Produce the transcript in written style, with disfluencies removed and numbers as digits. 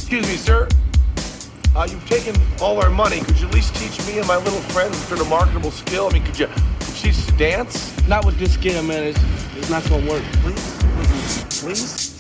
Excuse me, sir. You've taken all our money. Could you at least teach me and my little friend a sort of marketable skill? I mean, could you teach us to dance? Not with this scale, man. It's not gonna work. Please? Please?